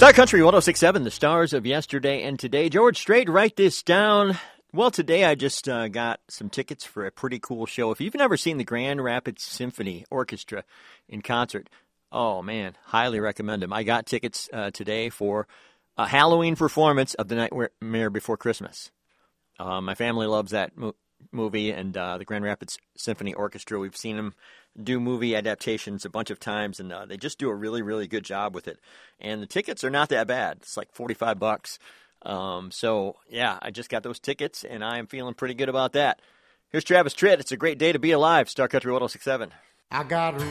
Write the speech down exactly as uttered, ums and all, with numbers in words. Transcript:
Star Country one oh six point seven, the stars of yesterday and today. George Strait, write this down. Well, today I just uh, got some tickets for a pretty cool show. If you've never seen the Grand Rapids Symphony Orchestra in concert, oh, man, highly recommend them. I got tickets uh, today for a Halloween performance of The Nightmare Before Christmas. Uh, my family loves that mo- movie and uh, the Grand Rapids Symphony Orchestra. We've seen them do movie adaptations a bunch of times, and uh, they just do a really, really good job with it. And the tickets are not that bad. It's like forty-five bucks. Um, so, yeah, I just got those tickets, and I am feeling pretty good about that. Here's Travis Tritt. It's a great day to be alive. Star Country one oh six point seven. I got